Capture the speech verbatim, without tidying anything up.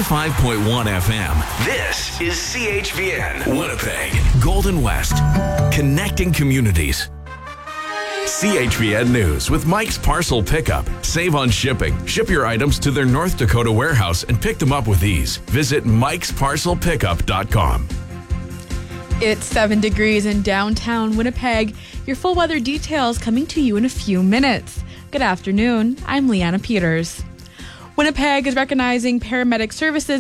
ninety-five point one F M. This is C H V N, Winnipeg, Golden West, connecting communities. C H V N News with Mike's Parcel Pickup. Save on shipping. Ship your items to their North Dakota warehouse and pick them up with ease. Visit mikes parcel pickup dot com. It's seven degrees in downtown Winnipeg. Your full weather details coming to you in a few minutes. Good afternoon. I'm Leanna Peters. Winnipeg is recognizing paramedic services